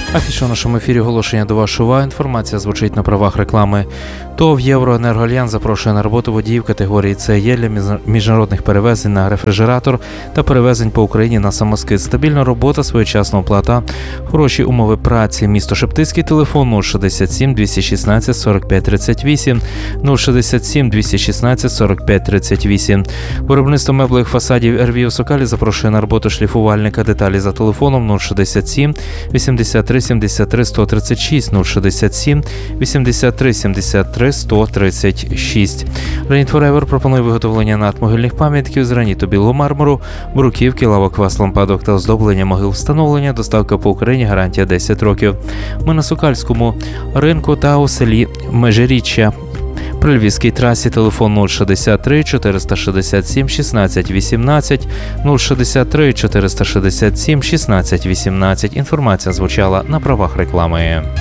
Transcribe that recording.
Афіша у нашому ефірі оголошення до вашої уваги. Інформація звучить на правах реклами. ТОВ «Євроенергоальянс» запрошує на роботу водіїв категорії С і Є для міжнародних перевезень на рефрижератор та перевезень по Україні на самоскид. Стабільна робота, своєчасна оплата, хороші умови праці. Місто Шептицький, телефон 067 216 45 38, 067 216 45 38. Виробництво меблевих фасадів РВІ Сокалі запрошує на роботу шліфувальника. Деталі за телефоном 067 83 73 136, 067 83 73 136. Granite Forever пропонує виготовлення надмогильних пам'ятків з граніту білого мармуру, бруківки, лавок, ваз, лампадок та оздоблення могил. Встановлення, доставка по Україні, гарантія 10 років. Ми на Сокальському ринку та у селі Межиріччя. При Львівській трасі телефон 063 467 16 18, 063 467 16 18. Інформація звучала на правах реклами.